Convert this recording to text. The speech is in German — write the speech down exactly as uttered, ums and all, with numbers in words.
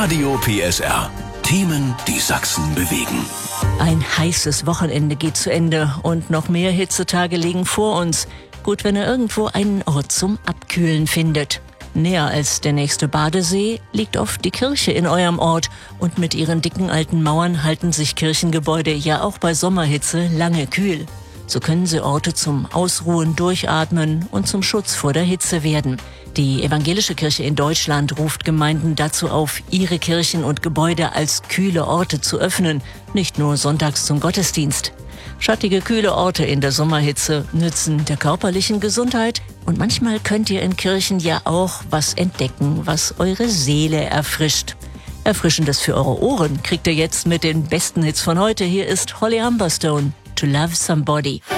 Radio P S R. Themen, die Sachsen bewegen. Ein heißes Wochenende geht zu Ende und noch mehr Hitzetage liegen vor uns. Gut, wenn ihr irgendwo einen Ort zum Abkühlen findet. Näher als der nächste Badesee liegt oft die Kirche in eurem Ort. Und mit ihren dicken alten Mauern halten sich Kirchengebäude ja auch bei Sommerhitze lange kühl. So können sie Orte zum Ausruhen, Durchatmen und zum Schutz vor der Hitze werden. Die Evangelische Kirche in Deutschland ruft Gemeinden dazu auf, ihre Kirchen und Gebäude als kühle Orte zu öffnen, nicht nur sonntags zum Gottesdienst. Schattige, kühle Orte in der Sommerhitze nützen der körperlichen Gesundheit und manchmal könnt ihr in Kirchen ja auch was entdecken, was eure Seele erfrischt. Erfrischendes für eure Ohren kriegt ihr jetzt mit den besten Hits von heute. Hier ist Holly Humberstone, To Love Somebody.